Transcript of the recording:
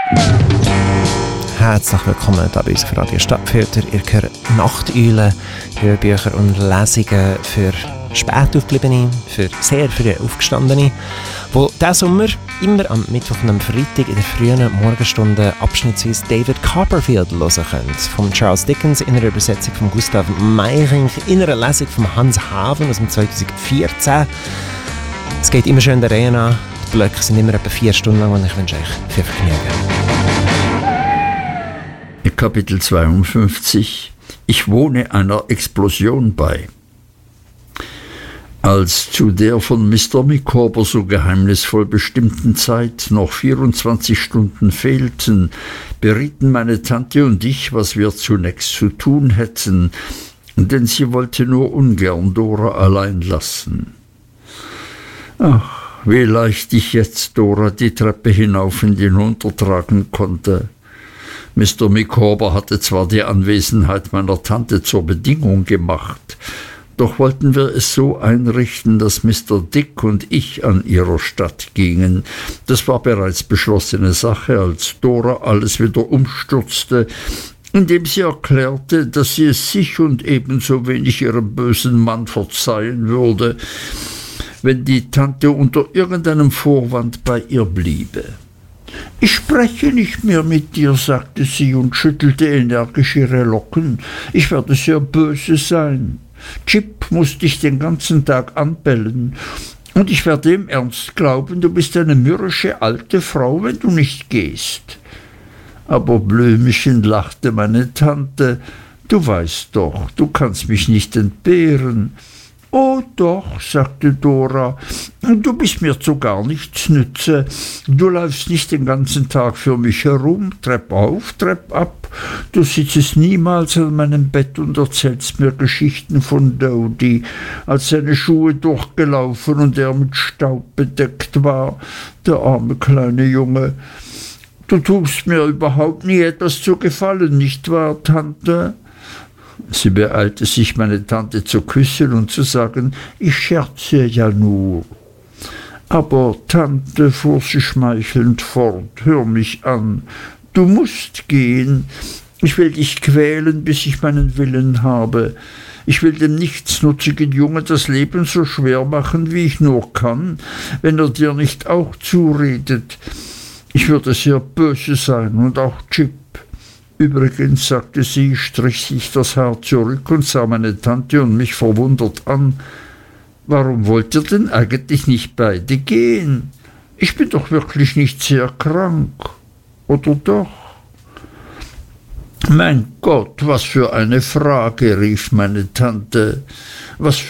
Herzlich willkommen hier bei uns auf Radio Stadtfilter. Ihr hört Nachteulen, Hörbücher und Lesungen für spät Aufgebliebene, für sehr früh Aufgestandene, die diesen Sommer immer am Mittwoch und am Freitag in der frühen Morgenstunde abschnittsweise David Copperfield hören können. Von Charles Dickens in einer Übersetzung von Gustav Meyrink, in einer Lesung von Hans Haven aus dem 2014. Es geht immer schön in der Reihe an. Die Blöcke sind immer etwa 4 Stunden lang und ich wünsche euch viel Vergnügen. Kapitel 52. Ich wohne einer Explosion bei. Als zu der von Mr. Micawber so geheimnisvoll bestimmten Zeit noch 24 Stunden fehlten, berieten meine Tante und ich, was wir zunächst zu tun hätten, denn sie wollte nur ungern Dora allein lassen. Ach, wie leicht ich jetzt Dora die Treppe hinauf und hinunter tragen konnte. Mr. Micawber hatte zwar die Anwesenheit meiner Tante zur Bedingung gemacht, doch wollten wir es so einrichten, dass Mr. Dick und ich an ihrer Statt gingen. Das war bereits beschlossene Sache, als Dora alles wieder umstürzte, indem sie erklärte, dass sie es sich und ebenso wenig ihrem bösen Mann verzeihen würde, wenn die Tante unter irgendeinem Vorwand bei ihr bliebe. »Ich spreche nicht mehr mit dir«, sagte sie und schüttelte energisch ihre Locken. »Ich werde sehr böse sein. Jip muss dich den ganzen Tag anbellen. Und ich werde im Ernst glauben, du bist eine mürrische alte Frau, wenn du nicht gehst.« »Aber Blümchen«, lachte meine Tante, »du weißt doch, du kannst mich nicht entbehren.« »Oh doch«, sagte Dora, »du bist mir zu gar nichts nütze. Du läufst nicht den ganzen Tag für mich herum, Trepp auf, Trepp ab. Du sitzest niemals an meinem Bett und erzählst mir Geschichten von Dodie, als seine Schuhe durchgelaufen und er mit Staub bedeckt war, der arme kleine Junge. Du tust mir überhaupt nie etwas zu gefallen, nicht wahr, Tante?« Sie beeilte sich, meine Tante zu küssen und zu sagen, »Ich scherze ja nur.« »Aber, Tante«, fuhr sie schmeichelnd fort, »hör mich an. Du musst gehen. Ich will dich quälen, bis ich meinen Willen habe. Ich will dem nichtsnutzigen Jungen das Leben so schwer machen, wie ich nur kann, wenn er dir nicht auch zuredet. Ich würde sehr böse sein und auch Jip. Übrigens«, sagte sie, strich sich das Haar zurück und sah meine Tante und mich verwundert an, »warum wollt ihr denn eigentlich nicht beide gehen? Ich bin doch wirklich nicht sehr krank. Oder doch?« »Mein Gott, was für eine Frage«, rief meine Tante. »Was